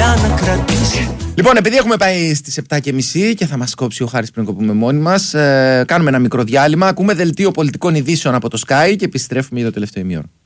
καλά να κρατήσει. Λοιπόν, επειδή έχουμε πάει στις 7:30 και θα μας κόψει ο Χάρης πριν κοπούμε μόνοι μας, κάνουμε ένα μικρό διάλειμμα. Ακούμε δελτίο πολιτικών ειδήσεων από το Sky και επιστρέφουμε για το τελευταίο ημίωρο.